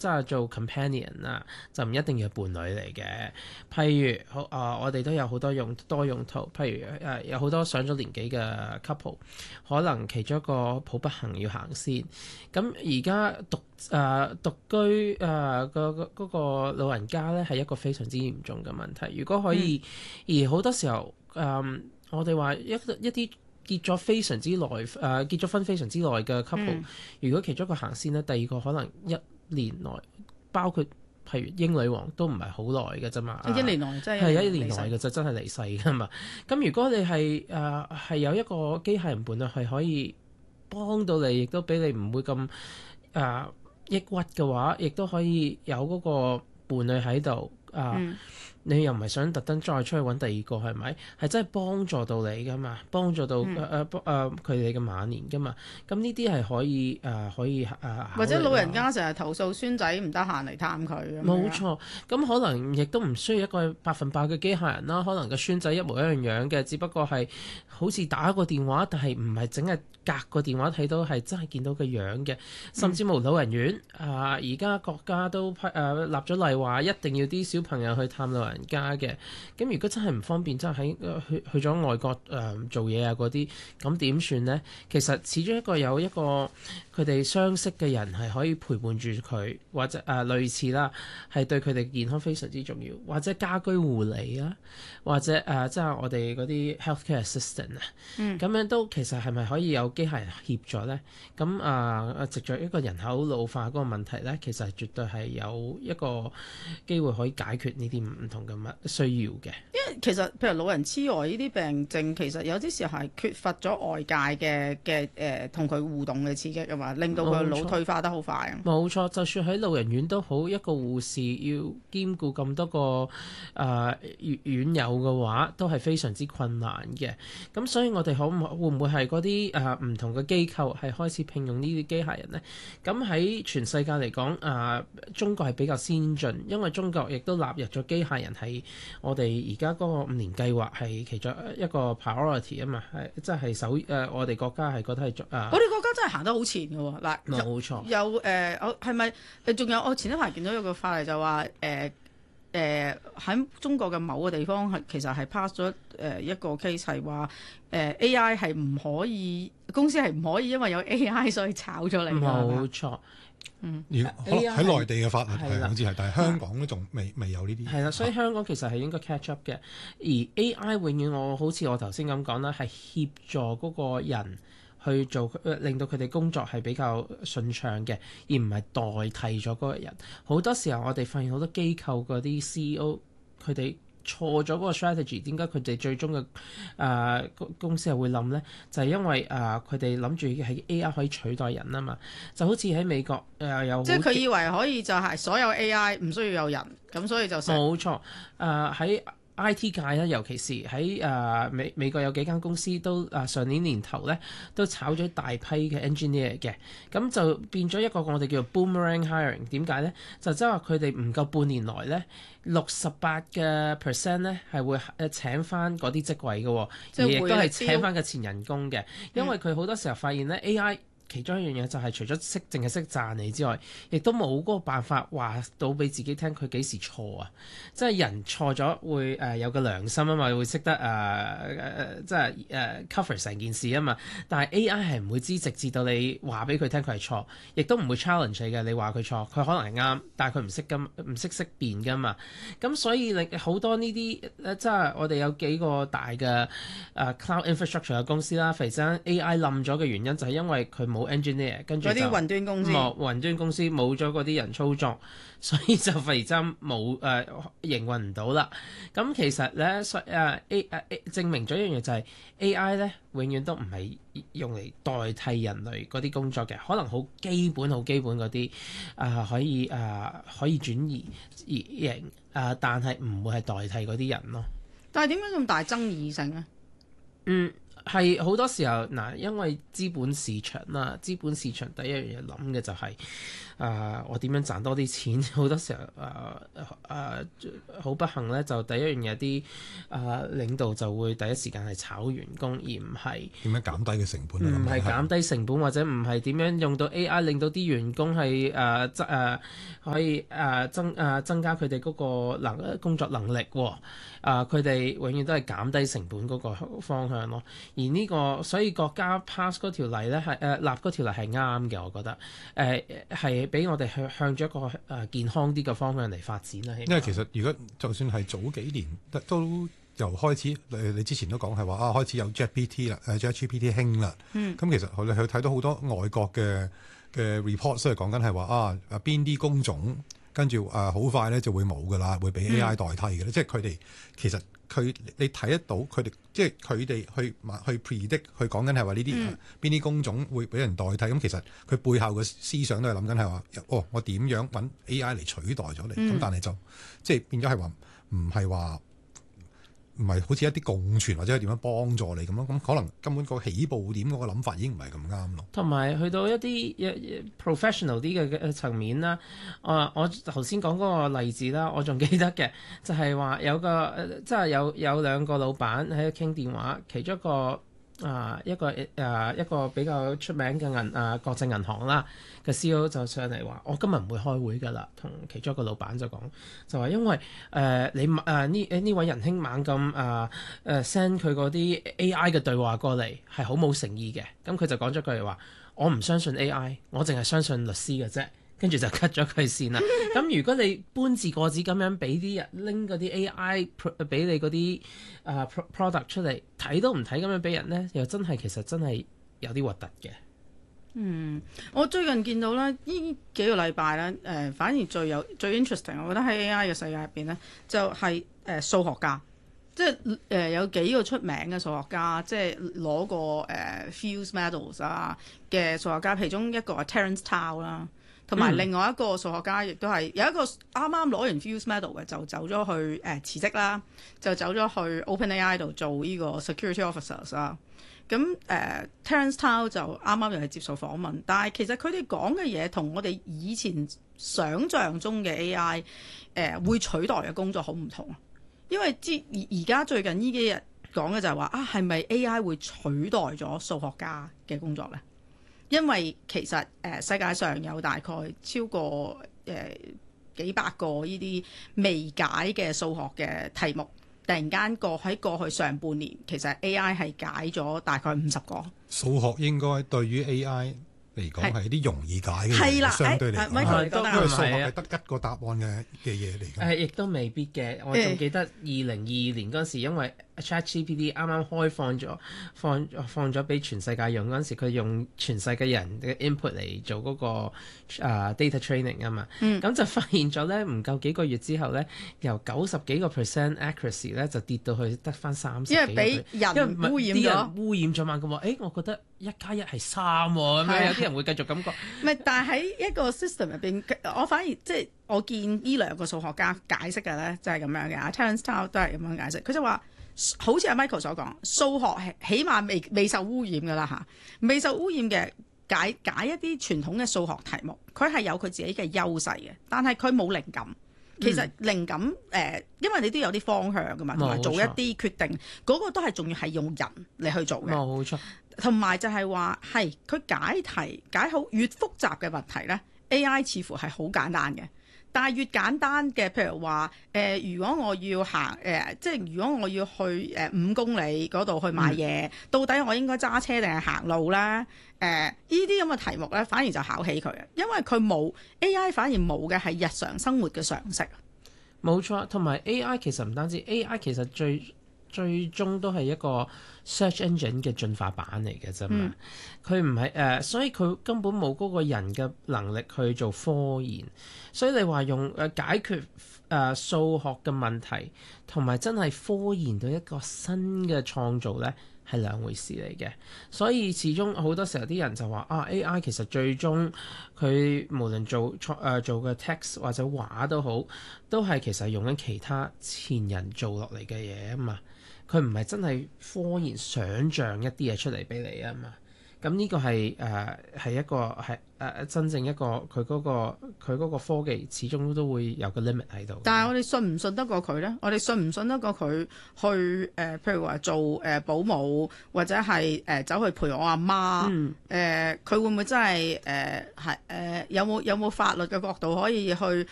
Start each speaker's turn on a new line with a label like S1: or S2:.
S1: 即係做 companion 啦，就唔一定要伴侶嚟嘅。譬如我哋都有好多多用途，譬如有好多上咗年紀嘅 couple，可能其中一個抱不幸要行先。咁而家獨居嗰個老人家咧係一個非常之嚴重嘅問題。如果可以，而好多時候我哋話一啲結咗非常之耐結咗婚非常之耐嘅 couple，如果其中一個行先咧，第二個可能1年內，包括譬如英女王都唔係好耐嘅啫嘛，
S2: 一年內真係
S1: 係1年內嘅就真係離世噶嘛。咁如果你係有一個機械人伴侶係可以幫到你，亦都俾你唔會咁抑鬱嘅話，亦都可以有嗰個伴侶喺度你又唔係想特登再出去揾第二個係咪？係真係幫助到你噶嘛，幫助到佢哋嘅晚年噶嘛。咁呢啲係可以
S2: 或者老人家成日投訴孫仔唔得閒嚟探佢。
S1: 冇錯，咁可能亦都唔需要一個100%嘅機械人啦。可能個孫仔一模一樣嘅，只不過係好似打個電話，但係唔係淨係隔個電話睇到，係真係見到個樣嘅。甚至乎老人院而家國家都立咗例話，一定要啲小朋友去探老人家嘅。咁如果真係唔方便，真係去咗外國做嘢嗰啲，咁點算呢？其實始終有一個佢哋相識嘅人係可以陪伴住佢，或者類似啦，係對佢哋健康非常之重要，或者家居護理啊，或者即係我哋嗰啲 healthcare assistant 咁樣都其實係咪可以有機械人協助呢？咁藉著一個人口老化嗰個問題呢，其實絕對係有一個機會可以解決呢啲唔同嘅需要嘅。
S2: 因為其實譬如老人痴呆呢啲病症，其實有啲時候係缺乏咗外界嘅同佢互動嘅刺激啊嘛，令到佢腦退化得好快。
S1: 冇錯，就算喺老人院都好，一個護士要兼顧咁多個院友嘅話，都係非常之困難嘅。咁所以我哋會唔會係嗰啲唔同嘅機構係開始聘用呢啲機械人呢？咁喺全世界嚟講，中國係比較先進，因為中國亦都納入咗機械人係我哋而家嗰個5年計劃係其中一個 priority 啊嘛，係即係我哋國家係覺得係
S2: 我哋國家真係行得好前嘅喎。嗱，
S1: 冇錯，
S2: 有係咪仲有我前一排見到有個法例就話喺中國嘅某個地方其實係 pass 咗一個 case 係話AI 係唔可以，公司係唔可以因為有 AI 所以炒咗你。
S1: 冇錯。
S3: 喺內地嘅法律係好似係，但係香港都仲未有呢啲。
S1: 係啦，所以香港其實係應該 catch up 嘅。而 AI 永遠好似我頭先咁講啦，係協助嗰個人去做，令到佢哋工作係比較順暢嘅，而唔係代替咗嗰個人。好多時候我哋發現好多機構嗰啲 CEO 佢哋錯咗嗰個 strategy， 點解佢哋最終嘅公司係會冧呢？就係因為佢哋諗住係 AI 可以取代人啊嘛，就好似喺美國有
S2: 即係佢以為可以就係所有 AI 唔需要有人，咁所以就
S1: 冇錯喺IT 界咧，尤其是喺美國有幾間公司都上年年頭咧都炒咗大批嘅 engineer 嘅，咁就變咗一個我哋叫做 boomerang hiring。點解咧？就即係話佢哋唔夠半年內咧68%咧係會請翻嗰啲職位嘅，而亦都係請翻嘅前人工嘅，因為佢好多時候發現咧 AI。其中一樣嘢就係除咗淨係識讚你之外，亦都冇嗰個辦法話到俾自己聽佢幾時錯啊！即係人錯咗會有個良心啊嘛，會識得即係cover 成件事啊嘛。但係 AI 係唔會知，直至到你話俾佢聽佢係錯，亦都唔會 challenge 你嘅。你話佢錯，佢可能係啱，但係佢唔識辨噶嘛。咁所以你好多呢啲即係我哋有幾個大嘅cloud infrastructure 嘅公司啦，肥真 AI 冧咗嘅原因就係因為佢冇 engineer， 跟住就
S2: 嗰啲雲端公司
S1: 冇咗嗰啲人操作，所以就忽然之間冇營運唔到啦。咁其實咧證明咗一樣嘢就係 AI 咧永遠都唔係用嚟代替人類嗰啲工作嘅，可能好基本嗰啲可以轉移型但係唔會係代替嗰啲人咯。
S2: 但係點解咁大爭議性咧？
S1: 係好多時候嗱，因為資本市場啦，資本市場第一樣嘢諗嘅就係、我點樣賺多啲錢？好多時候好不幸咧，就第一樣嘢啲領導就會第一時間係炒員工，而唔係
S3: 點樣減低嘅成本？
S1: 唔係減低成本，或者唔係點樣用到 AI 令到啲員工係可以增加佢哋嗰個工作能力喎。佢哋永遠都係減低成本嗰個方向咯。而呢個所以國家 pass 嗰條例咧係立嗰條例係啱嘅，我覺得係俾我哋向咗一個健康啲嘅方向嚟發展啦。
S3: 因為其實如果就算係早幾年都由開始，你之前都講係話開始有 GPT 啦，ChatGPT 興啦。咁其實你去睇到好多外國嘅 report 都係講緊係話邊啲工種跟住好快咧就會冇㗎啦，會俾 AI 代替嘅。即係佢哋其實你睇得到佢哋，即係佢哋去 predict 去講緊係話呢啲邊啲工種會俾人代替。咁其實佢背後嘅思想都係諗緊係話我點樣揾 AI 嚟取代咗你。咁但係就即係變咗係話唔係好似一啲共存或者係點樣幫助你咁咯，咁可能根本個起步點嗰個諗法已經唔係咁啱咯。同
S1: 埋去到一啲 professional 啲嘅層面啦，我頭先講嗰個例子啦，我仲記得嘅就係話有個即係有兩個老闆喺度傾電話，其中一個比較出名嘅國際銀行啦嘅 CEO 就上嚟話：我今日唔會開會㗎啦。同其中一個老闆就講，就話因為你呢位仁兄猛咁send 佢嗰啲 AI 嘅對話過嚟係好冇誠意嘅。咁佢就講咗句話：我唔相信 AI，我淨係相信律師嘅啫。跟住就 cut 咗佢線啦。咁如果你搬字過紙咁樣俾啲人拎嗰啲 AI 俾你嗰啲product 出嚟睇都唔睇咁樣俾人咧，又其實真係有啲核突嘅。
S2: 我最近見到咧，呢幾個禮拜咧，反而最 interesting， 我覺得喺 AI 嘅世界入邊咧，就係數學家，即係有幾個出名嘅數學家，即係攞過Fields Medals 嘅數學家，其中一個係 Terence Tao 啦。同埋另外一個數學家，亦都係有一個啱啱攞完 Fields Medal 嘅，就走咗去辭職啦，就走咗去 OpenAI 度做呢個 security officers 啦。咁Terence Tao 就啱啱又係接受訪問，但係其實佢哋講嘅嘢同我哋以前想像中嘅 AI 會取代嘅工作好唔同。因為而家最近呢幾日講嘅就係話係咪 AI 會取代咗數學家嘅工作咧？因為其實世界上有大概超過幾百個呢啲未解嘅數學嘅題目，突然間喺過去上半年，其實 AI 係解咗大概50個。數
S3: 學應該對於 AI嚟講係啲容易解嘅嘢，
S2: 係啦，
S3: 相對嚟講，
S2: 因
S3: 為數學係得一個答案嘅嘢嚟嘅。
S1: 亦都未必嘅。我仲記得2022年嗰陣時，因為 ChatGPT 啱啱開放咗俾全世界用嗰陣時，佢用全世界人嘅 input 嚟做嗰個data training 啊嘛。咁就發現咗咧，唔夠幾個月之後咧，由90幾個 percent accuracy 咧就跌到去得翻30幾個。因為俾
S2: 人污染咗，
S1: 污染咗嘛。咁話我覺得1+1係3喎，咁樣有啲人會繼續咁講。
S2: 唔係，但係喺一個 system 入邊，我反而即係我見呢兩個數學家解釋嘅咧，就係咁樣嘅。Terence Tao 都係咁樣解釋，佢就話好似阿 Michael 所講，數學係起碼未受污染㗎啦嚇，未受污染嘅解一啲傳統嘅數學題目，佢係有佢自己嘅優勢嘅，但係佢冇靈感。其實靈感因為你都有啲方向㗎嘛，同埋做一啲決定，嗰個都係仲要係用人嚟去做嘅。
S1: 冇錯。同
S2: 埋就係話係佢解題解好越複雜嘅問題咧 ，AI 似乎係好簡單嘅。但係越簡單嘅，譬如話如果我要行即係如果我要去5公里嗰度去買嘢，到底我應該揸車定係行路咧？呢啲咁嘅題目咧，反而就考起佢嘅，因為佢冇 AI 反而冇嘅係日常生活嘅常識。
S1: 冇錯，同埋 AI 其實唔單止 AI， 其實最終都係一個 search engine 嘅進化版嚟嘅啫嘛。佢唔係所以佢根本冇嗰個人嘅能力去做科研。所以你話用解決數學嘅問題，同埋真係科研到一個新嘅創造咧， 係兩回事嚟嘅。所以始終好多時候啲人就話啊 AI 其實最終佢無論做嘅 text 或者畫都好，都係其實用緊其他前人做落嚟嘅嘢啊嘛。佢唔係真係科研想像一啲嘢出嚟俾你啊嘛。咁呢個係一個係真正一個佢嗰個科技始終都會有個 limit 喺度。
S2: 但係我哋信唔信得過佢咧？我哋信唔信得過佢去譬如話做保姆，或者係走去陪我阿媽？佢會唔會真係有冇法律嘅角度可以去